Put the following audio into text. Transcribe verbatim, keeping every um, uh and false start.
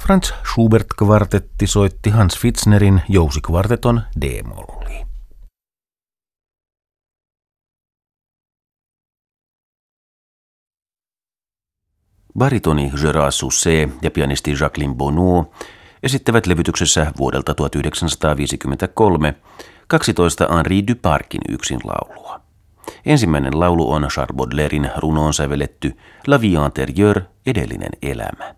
Franz Schubert-kvartetti soitti Hans Pfitznerin jousikvarteton D-molli. Baritoni Gérard Sousset ja pianisti Jacqueline Bonneau esittävät levytyksessä vuodelta tuhatyhdeksänsataaviisikymmentäkolme kaksitoista Henri Duparcin yksinlaulua. Ensimmäinen laulu on Charles Baudelairen runoon sävelletty La vie antérieure, edellinen elämä.